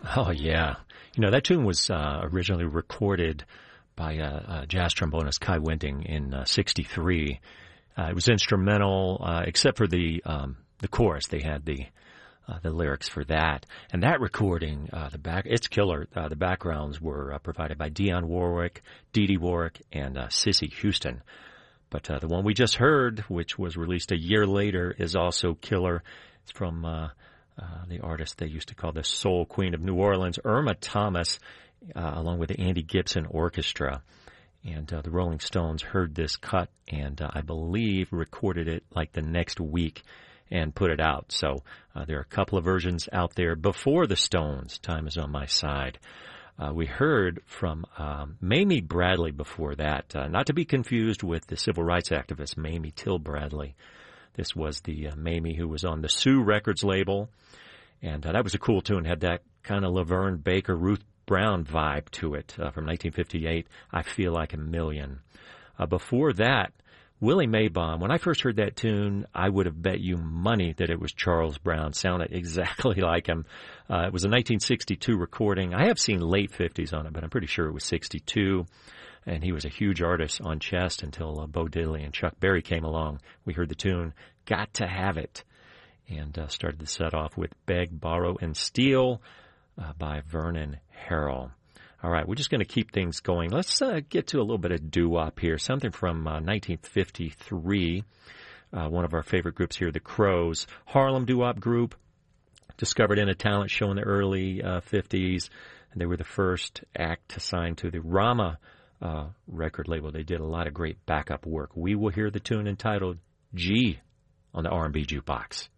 Oh, yeah. That tune was originally recorded by jazz trombonist Kai Winting in '63. It was instrumental, except for the chorus. They had the lyrics for that. And that recording, it's killer. The backgrounds were provided by Dionne Warwick, Dee Dee Warwick, and Cissy Houston. But the one we just heard, which was released a year later, is also killer. It's from the artist they used to call the Soul Queen of New Orleans, Irma Thomas, along with the Andy Gibson Orchestra. And the Rolling Stones heard this cut and I believe recorded it like the next week and put it out. So there are a couple of versions out there before the Stones. Time is on my side. We heard from Mamie Bradley before that, not to be confused with the civil rights activist Mamie Till Bradley. This was the Mamie who was on the Sue Records label, and that was a cool tune. Had that kind of Laverne Baker, Ruth Brown vibe to it from 1958, I Feel Like a Million. Before that, Willie Mabon. When I first heard that tune, I would have bet you money that it was Charles Brown. Sounded exactly like him. It was a 1962 recording. I have seen late 50s on it, but I'm pretty sure it was 62. And he was a huge artist on Chest until Bo Diddley and Chuck Berry came along. We heard the tune, Got to Have It, and started the set off with Beg, Borrow, and Steal by Vernon Harrell. All right, we're just going to keep things going. Let's get to a little bit of doo-wop here, something from 1953. One of our favorite groups here, the Crows, Harlem doo-wop group, discovered in a talent show in the early 50s, and they were the first act to sign to the Rama record label. They did a lot of great backup work. We will hear the tune entitled G on the R&B Jukebox.